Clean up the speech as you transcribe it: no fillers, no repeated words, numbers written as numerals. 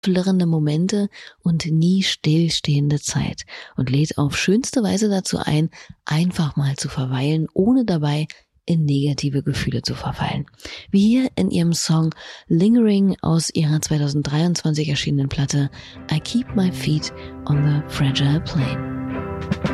flirrende Momente und nie stillstehende Zeit und lädt auf schönste Weise dazu ein, einfach mal zu verweilen, ohne dabei in negative Gefühle zu verfallen. Wie hier in ihrem Song Lingering aus ihrer 2023 erschienenen Platte I Keep My Feet on the Fragile Plane.